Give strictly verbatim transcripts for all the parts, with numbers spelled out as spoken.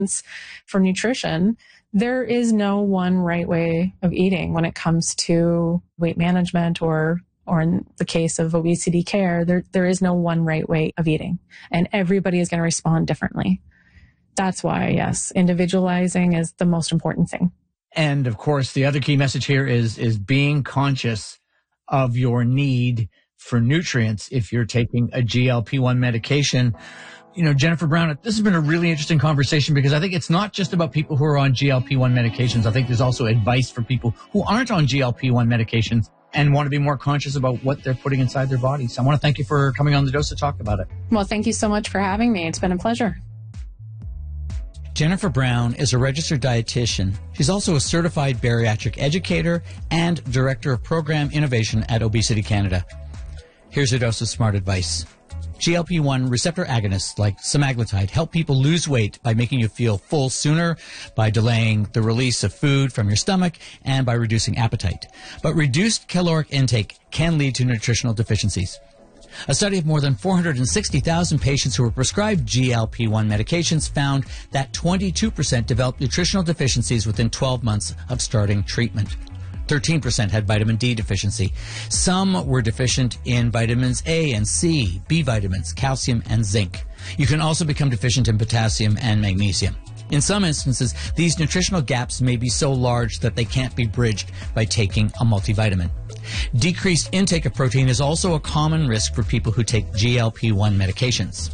for nutrition, there is no one right way of eating when it comes to weight management or or in the case of obesity care, there there is no one right way of eating, and everybody is going to respond differently. That's why, yes, individualizing is the most important thing. And of course, the other key message here is is being conscious of your need for nutrients if you're taking a G L P one medication. You know, Jennifer Brown, this has been a really interesting conversation because I think it's not just about people who are on G L P one medications. I think there's also advice for people who aren't on G L P one medications and want to be more conscious about what they're putting inside their bodies. I want to thank you for coming on The Dose to talk about it. Well, thank you so much for having me. It's been a pleasure. Jennifer Brown is a registered dietitian. She's also a certified bariatric educator and director of program innovation at Obesity Canada. Here's a dose of smart advice. G L P one receptor agonists like semaglutide help people lose weight by making you feel full sooner, by delaying the release of food from your stomach, and by reducing appetite. But reduced caloric intake can lead to nutritional deficiencies. A study of more than four hundred sixty thousand patients who were prescribed G L P one medications found that twenty-two percent developed nutritional deficiencies within twelve months of starting treatment. thirteen percent had vitamin D deficiency. Some were deficient in vitamins A and C, B vitamins, calcium, and zinc. You can also become deficient in potassium and magnesium. In some instances, these nutritional gaps may be so large that they can't be bridged by taking a multivitamin. Decreased intake of protein is also a common risk for people who take G L P one medications.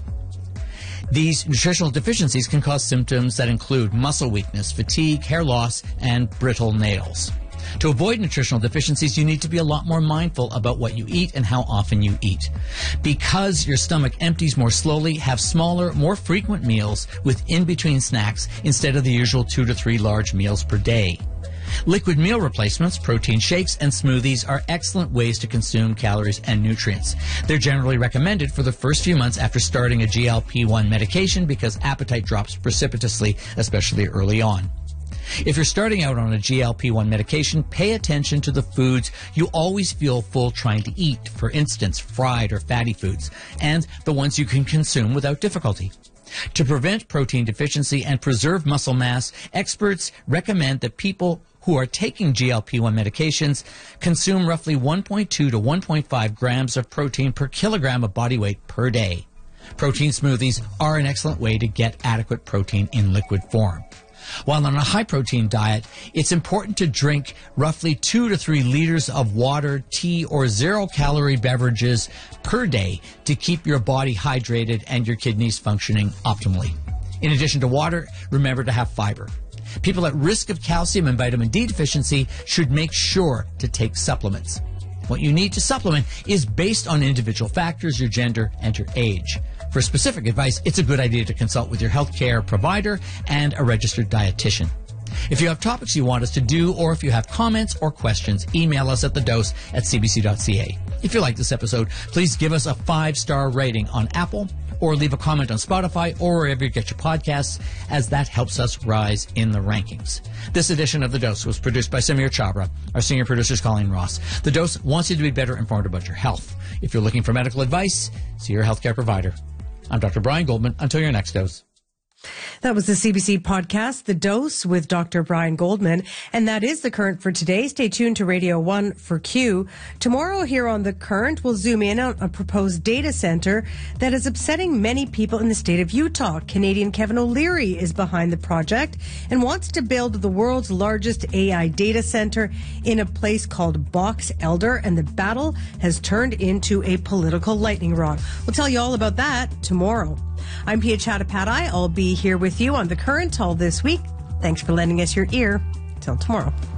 These nutritional deficiencies can cause symptoms that include muscle weakness, fatigue, hair loss, and brittle nails. To avoid nutritional deficiencies, you need to be a lot more mindful about what you eat and how often you eat. Because your stomach empties more slowly, have smaller, more frequent meals with in-between snacks instead of the usual two to three large meals per day. Liquid meal replacements, protein shakes, and smoothies are excellent ways to consume calories and nutrients. They're generally recommended for the first few months after starting a G L P one medication because appetite drops precipitously, especially early on. If you're starting out on a G L P one medication, pay attention to the foods you always feel full trying to eat, for instance, fried or fatty foods, and the ones you can consume without difficulty. To prevent protein deficiency and preserve muscle mass, experts recommend that people who are taking G L P one medications consume roughly one point two to one point five grams of protein per kilogram of body weight per day. Protein smoothies are an excellent way to get adequate protein in liquid form. While on a high-protein diet, it's important to drink roughly two to three liters of water, tea, or zero-calorie beverages per day to keep your body hydrated and your kidneys functioning optimally. In addition to water, remember to have fiber. People at risk of calcium and vitamin D deficiency should make sure to take supplements. What you need to supplement is based on individual factors, your gender, and your age. For specific advice, it's a good idea to consult with your healthcare provider and a registered dietitian. If you have topics you want us to do, or if you have comments or questions, email us at the dose at c b c dot c a. If you like this episode, please give us a five-star rating on Apple, or leave a comment on Spotify or wherever you get your podcasts, as that helps us rise in the rankings. This edition of The Dose was produced by Samir Chabra. Our senior producer is Colleen Ross. The Dose wants you to be better informed about your health. If you're looking for medical advice, see your healthcare provider. I'm Doctor Brian Goldman. Until your next dose. That was the C B C podcast, The Dose with Doctor Brian Goldman. And that is The Current for today. Stay tuned to Radio one for Q. Tomorrow here on The Current, we'll zoom in on a proposed data center that is upsetting many people in the state of Utah. Canadian Kevin O'Leary is behind the project and wants to build the world's largest A I data center in a place called Box Elder. And the battle has turned into a political lightning rod. We'll tell you all about that tomorrow. I'm Pia Chattopadhyay. I'll be here with you on The Current all this week. Thanks for lending us your ear. Till tomorrow.